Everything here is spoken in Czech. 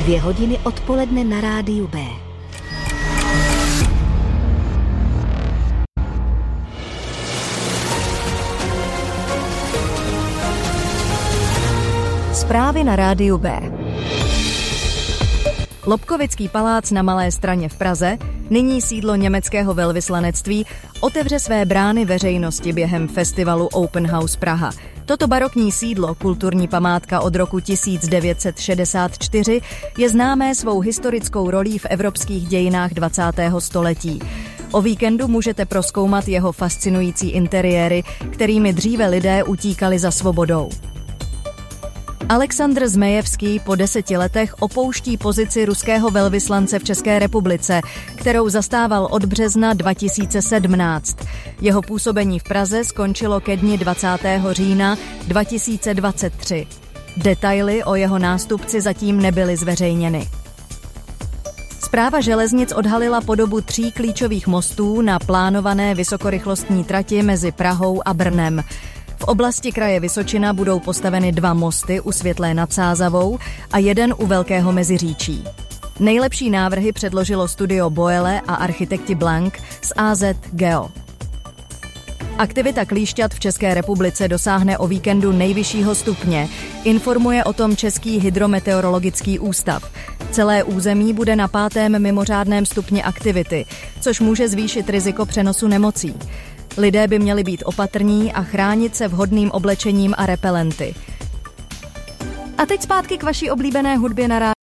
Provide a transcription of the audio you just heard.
2 hodiny odpoledne na rádiu B. Zprávy na rádiu B. Lobkovický palác na Malé Straně v Praze, nyní sídlo německého velvyslanectví, otevře své brány veřejnosti během festivalu Open House Praha. Toto barokní sídlo, kulturní památka od roku 1964, je známé svou historickou rolí v evropských dějinách 20. století. O víkendu můžete prozkoumat jeho fascinující interiéry, kterými dříve lidé utíkali za svobodou. Alexandr Zmejevský po 10 letech opouští pozici ruského velvyslance v České republice, kterou zastával od března 2017. Jeho působení v Praze skončilo ke dni 20. října 2023. Detaily o jeho nástupci zatím nebyly zveřejněny. Správa železnic odhalila podobu 3 klíčových mostů na plánované vysokorychlostní trati mezi Prahou a Brnem. V oblasti kraje Vysočina budou postaveny 2 mosty u Světlé nad Sázavou a 1 u Velkého Meziříčí. Nejlepší návrhy předložilo studio Boele a architekti Blank z AZ Geo. Aktivita klíšťat v České republice dosáhne o víkendu nejvyššího stupně, informuje o tom Český hydrometeorologický ústav. Celé území bude na 5. mimořádném stupni aktivity, což může zvýšit riziko přenosu nemocí. Lidé by měli být opatrní a chránit se vhodným oblečením a repelenty. A teď zpátky k vaší oblíbené hudbě na rádiu.